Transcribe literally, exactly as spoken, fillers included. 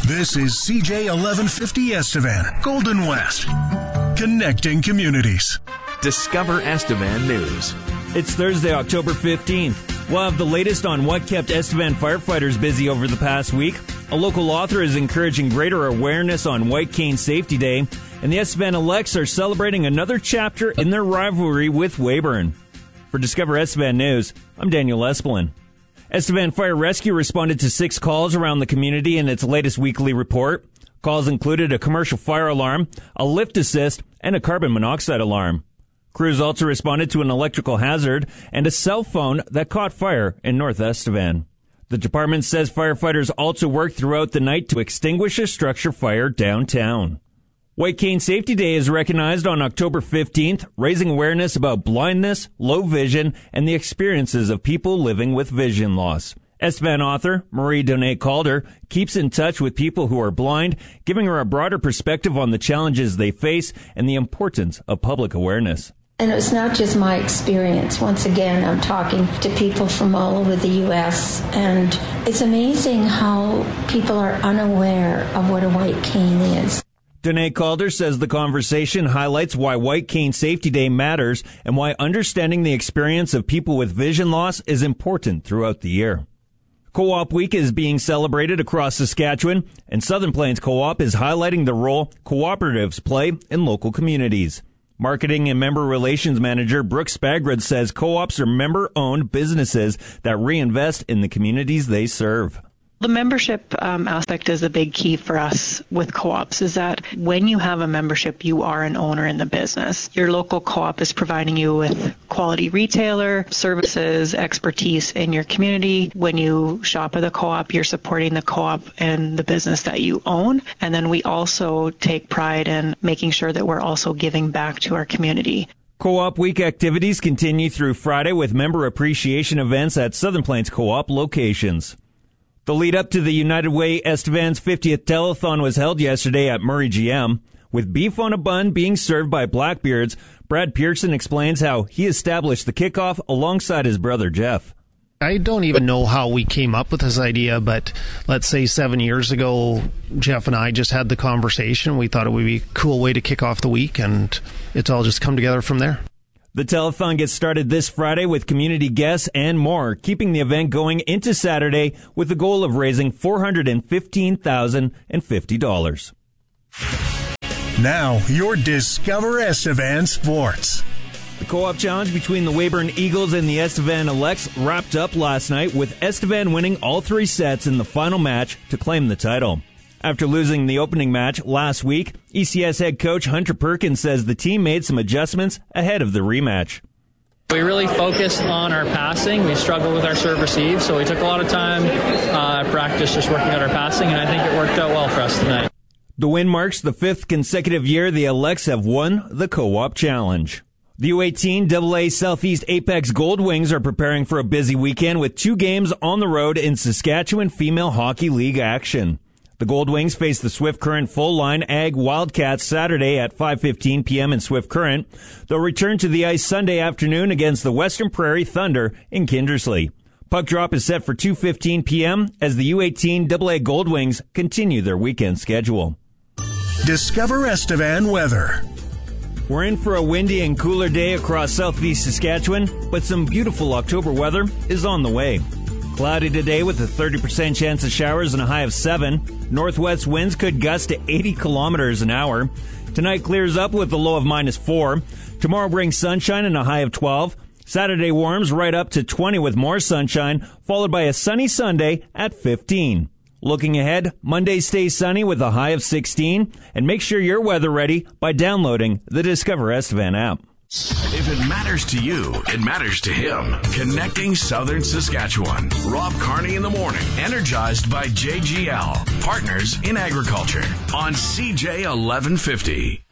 This is C J eleven fifty Estevan, Golden West. Connecting communities. Discover Estevan News. It's Thursday, October fifteenth. We'll have the latest on what kept Estevan firefighters busy over the past week. A local author is encouraging greater awareness on White Cane Safety Day. And the Estevan Elects are celebrating another chapter in their rivalry with Weyburn. For Discover Estevan News, I'm Daniel Espelin. Estevan Fire Rescue responded to six calls around the community in its latest weekly report. Calls included a commercial fire alarm, a lift assist, and a carbon monoxide alarm. Crews also responded to an electrical hazard and a cell phone that caught fire in North Estevan. The department says firefighters also worked throughout the night to extinguish a structure fire downtown. White Cane Safety Day is recognized on October fifteenth, raising awareness about blindness, low vision, and the experiences of people living with vision loss. Estevan author Marie Donay Calder keeps in touch with people who are blind, giving her a broader perspective on the challenges they face and the importance of public awareness. And it's not just my experience. Once again, I'm talking to people from all over the U S, and it's amazing how people are unaware of what a white cane is. Donay Calder says the conversation highlights why White Cane Safety Day matters and why understanding the experience of people with vision loss is important throughout the year. Co-op Week is being celebrated across Saskatchewan, and Southern Plains Co-op is highlighting the role cooperatives play in local communities. Marketing and Member Relations Manager Brooke Spagrud says co-ops are member-owned businesses that reinvest in the communities they serve. The membership um, aspect is a big key for us with co-ops, is that when you have a membership, you are an owner in the business. Your local co-op is providing you with quality retailer services, expertise in your community. When you shop at the co-op, you're supporting the co-op and the business that you own. And then we also take pride in making sure that we're also giving back to our community. Co-op Week activities continue through Friday with member appreciation events at Southern Plains Co-op locations. The lead up to the United Way Estevan's fiftieth telethon was held yesterday at Murray G M. With beef on a bun being served by Blackbeards, Brad Pearson explains how he established the kickoff alongside his brother Jeff. I don't even know how we came up with this idea, but let's say seven years ago, Jeff and I just had the conversation. We thought it would be a cool way to kick off the week, and it's all just come together from there. The telethon gets started this Friday with community guests and more, keeping the event going into Saturday with the goal of raising four hundred fifteen thousand fifty dollars. Now, your Discover Estevan Sports. The co-op challenge between the Weyburn Eagles and the Estevan Elects wrapped up last night with Estevan winning all three sets in the final match to claim the title. After losing the opening match last week, E C S head coach Hunter Perkins says the team made some adjustments ahead of the rematch. We really focused on our passing. We struggled with our serve receive, so we took a lot of time uh, practice just working on our passing, and I think it worked out well for us tonight. The win marks the fifth consecutive year the Elects have won the co-op challenge. The U eighteen double A Southeast Apex Gold Wings are preparing for a busy weekend with two games on the road in Saskatchewan Female Hockey League action. The Gold Wings face the Swift Current Full Line Ag Wildcats Saturday at five fifteen p.m. in Swift Current. They'll return to the ice Sunday afternoon against the Western Prairie Thunder in Kindersley. Puck drop is set for two fifteen p.m. as the U eighteen double A Gold Wings continue their weekend schedule. Discover Estevan weather. We're in for a windy and cooler day across southeast Saskatchewan, but some beautiful October weather is on the way. Cloudy today with a thirty percent chance of showers and a high of seven. Northwest winds could gust to eighty kilometers an hour. Tonight clears up with a low of minus four. Tomorrow brings sunshine and a high of twelve. Saturday warms right up to twenty with more sunshine, followed by a sunny Sunday at fifteen. Looking ahead, Monday stays sunny with a high of sixteen. And make sure you're weather ready by downloading the Discover Estevan app. If it matters to you, it matters to him. Connecting Southern Saskatchewan. Rob Carney in the morning. Energized by J G L. Partners in Agriculture. On C J eleven fifty.